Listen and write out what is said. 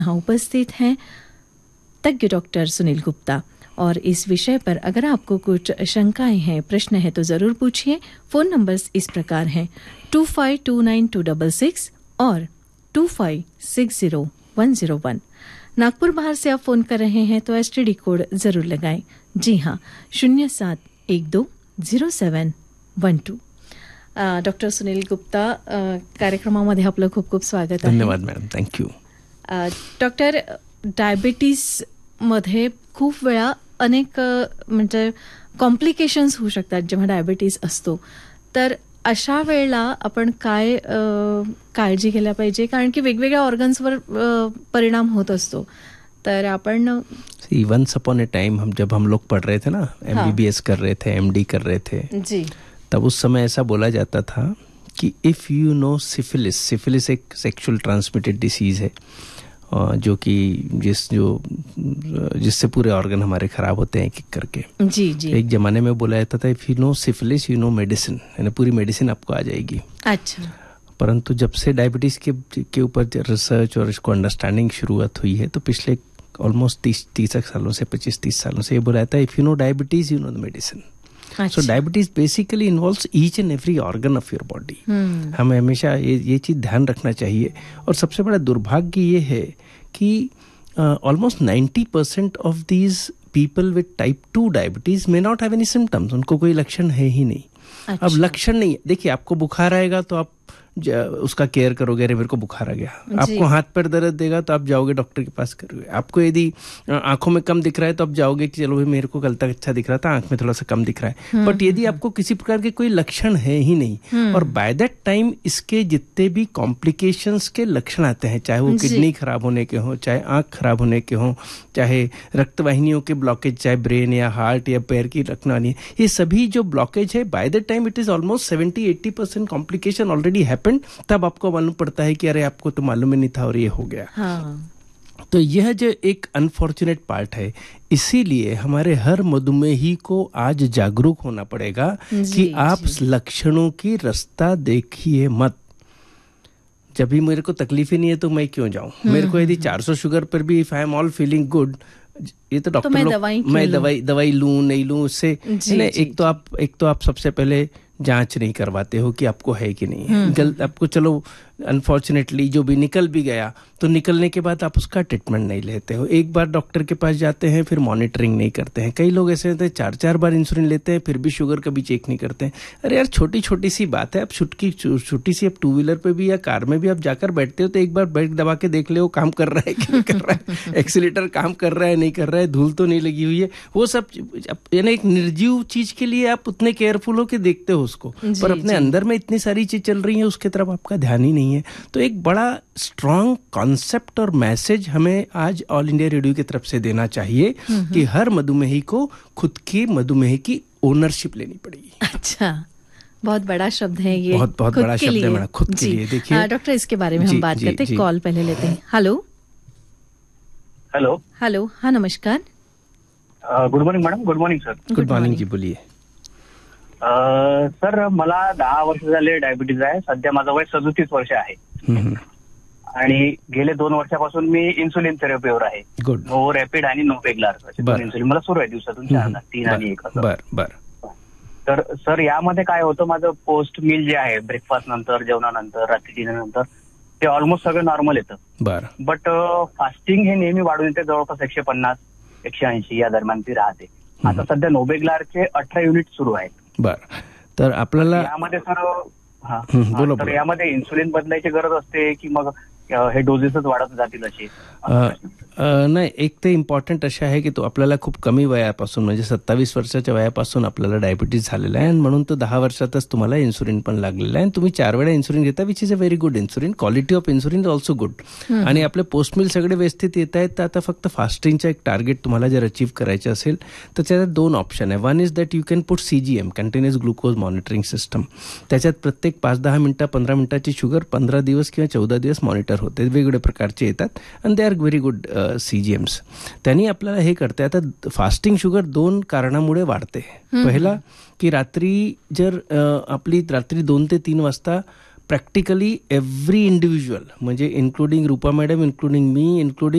यहाँ उपस्थित हैं तज्ञ डॉक्टर सुनील गुप्ता और इस विषय पर अगर आपको कुछ शंकाएं हैं, प्रश्न है तो जरूर पूछिए। फोन नंबर्स इस प्रकार हैं 252926 और 2560 नागपुर बाहर से आप फोन कर रहे हैं तो एसटीडी कोड जरूर लगाएं। जी हाँ, 07120712। डॉक्टर सुनील गुप्ता, कार्यक्रमामध्ये आपलं खूप खूप स्वागत आहे. धन्यवाद मॅडम, थँक्यू. डॉक्टर, डायबिटीज मध्ये खूप वेळा अनेक म्हणजे कॉम्प्लिकेशन्स होऊ शकतात जेव्हा डायबिटीज असतो. तर अशा वेळेला आपण काय काळजी घ्यायला पाहिजे, कारण की वेगवेगळ्या ऑर्गन्सवर परिणाम होत असतो. तर आपण वंस अपॉन ए टाइम जब हम लोग पढ़ रहे थे ना, MBBS कर रहे थे, MD कर रहे थे जी, तब उस समय ऐसा बोला जाता था कि इफ़ यू नो सिफिलिस एक सेक्सुअल ट्रांसमिटेड डिसीज़ है जो कि जिससे पूरे ऑर्गन हमारे खराब होते हैं एक करके. जी जी. एक जमाने में बोला जाता था if you know syphilis you know medicine, यानी पूरी मेडिसिन आपको आ जाएगी. अच्छा. परंतु जब से डायबिटीज़ के ऊपर रिसर्च और इसको अंडरस्टैंडिंग शुरुआत हुई है तो पिछले ऑलमोस्ट 30 सालों से 25-30 सालों से ये बोला जाता है if you know diabetes you know the medicine. So diabetes basically involves each and every organ of your body. हमें हमेशा ये चीज़ ध्यान रखना चाहिए. और सबसे बड़ा दुर्भाग्य ये है कि almost 90% of these people with type 2 diabetes may not have any symptoms. उनको कोई लक्षण है ही नहीं. अच्छा. अब लक्षण नहीं, देखिए आपको बुखार आएगा तो आप उसका केयर करोगे, अरे मेरे को बुखार आ गया. आपको हाथ पैर दर्द देगा तो आप जाओगे डॉक्टर के पास करोगे. आपको यदि आंखों में कम दिख रहा है तो आप जाओगे कि चलो भाई मेरे को कल तक अच्छा दिख रहा था, आंख में थोड़ा सा कम दिख रहा है. बट यदि आपको किसी प्रकार के कोई लक्षण है ही नहीं और बाय दैट टाइम इसके जितने भी कॉम्प्लिकेशंस के लक्षण आते हैं, चाहे वो किडनी खराब होने के हों, चाहे आंख खराब होने के हों, चाहे रक्तवाहिनियों के ब्लॉकेज, चाहे ब्रेन या हार्ट या पैर की रखना, ये सभी जो ब्लॉकेज है by that time it is almost 70-80% complication already happened. तब आपको मालूम पड़ता है कि अरे आपको तो मालूम ही नहीं था और ये हो गया. हाँ. तो यह जो एक अनफॉर्चुनेट पार्ट है, इसीलिए हमारे हर मधुमेही को आज जागरूक होना पड़ेगा कि आप लक्षणों की रास्ता देखिए मत. जब भी मेरे को तकलीफ ही नहीं है तो मैं क्यों जाऊं. मेरे को यदि 400 शुगर पर भी if I am all feeling good, ये तो डॉक्टर लोग मैं दवाई लूं नहीं लूं उससे. एक तो आप सबसे पहले जांच नहीं करवाते हो कि आपको है कि नहीं है. आपको चलो अनफॉर्चुनेटली जो भी निकल भी गया तो निकलने के बाद आप उसका ट्रीटमेंट नहीं लेते हो. एक बार डॉक्टर के पास जाते हैं फिर मॉनिटरिंग नहीं करते हैं. कई लोग ऐसे होते हैं 4-4 बार इंसुलिन लेते हैं फिर भी शुगर कभी चेक नहीं करते हैं. अरे यार छोटी छोटी सी बात है. आप छोटी सी आप 2 व्हीलर पे भी या कार में भी आप जाकर बैठते हो तो एक बार ब्रेक दबा के देख ले वो काम कर रहा है कि नहीं कर रहा है, एक्सीलेटर काम कर रहा है नहीं कर रहा है, धूल तो नहीं लगी हुई है. वो सब यानी एक निर्जीव चीज के लिए आप उतने केयरफुल हो के देखते हो उसको, पर अपने अंदर में इतनी सारी चीज चल रही है उसके तरफ आपका ध्यान ही नहीं है. तो एक बड़ा स्ट्रॉन्ग कॉन्सेप्ट और मैसेज हमें आज ऑल इंडिया रेडियो की तरफ से देना चाहिए कि हर मधुमेही को खुद की मधुमेह की ओनरशिप लेनी पड़ेगी. अच्छा, बहुत बड़ा शब्द है ये. बहुत बड़ा शब्द है मैडम, खुद के लिए. देखिए डॉक्टर, इसके बारे में हम बात करते हैं. कॉल पहले लेते हैं. हेलो. हाँ, नमस्कार. Good morning madam. Good morning sir. Good morning जी, बोलिए. सर मला 10 वर्ष झाले डायबिटीज आहे. सध्या माझं वय 37 वर्ष आहे आणि गेले 2 वर्षापासून मी इन्सुलिन थेरपीवर आहे. नो रॅपिड आणि नो पेग्लार असे 2 इन्सुलिन मला सुरू आहे. दिवसातून 3 आणि 1 असं. तर सर यामध्ये काय होतं, माझं पोस्ट मील जे आहे ब्रेकफास्ट नंतर, जेवणानंतर, रात्री डिनरनंतर ते ऑलमोस्ट सगळं नॉर्मल येतं. बट फास्टिंग हे नेहमी वाढून येते. जवळपास 150-180 या दरम्यान ती राहते. आता सध्या नोबेग्लारचे 18 युनिट सुरू आहेत. तर आपल्याला यामध्ये सर तर यामध्ये इन्सुलिन बदलायची गरज असते की मग हे डोजेसच वाढत जातील असे? नाही, एक ते इम्पॉर्टंट असे आहे की तो आपल्याला खूप कमी वयापासून म्हणजे 27 वर्षाच्या वयापासून आपल्याला डायबिटीज झालेला आहे आणि म्हणून तो 10 वर्षातच तुम्हाला इन्सुलिन पण लागलेला आहे. तुम्ही 4 वेळा इन्सुलिन घेता, which is a very good insulin. Quality of insulin is also good. आणि आपले पोस्ट मील सगळे व्यवस्थित येत आहेत. तर आता फक्त फास्टिंगचा एक टार्गेट तुम्हाला जर अचीव्ह करायचे असेल तर त्याच्यात 2 ऑप्शन आहे. One is that you can put CGM, continuous glucose monitoring system. त्याच्यात प्रत्येक 5-10 मिनिटं 15 मिनिटाची शुगर 15 दिवस किंवा 14 दिवस मॉनिटर होते. वेगवेगळ्या प्रकारचे येतात आणि they are very good CGMs. त्यांनी आपल्याला हे करते. आता फास्टिंग शुगर 2 कारणामुळे वाढते. पहिला की रात्री जर आपली रात्री 2 ते 3 वाजता प्रॅक्टिकली एव्हरी इंडिव्हिज्युअल म्हणजे इन्क्लुडिंग रूपा मॅडम, इन्क्लुडिंग मी, इन्क्लुडिंग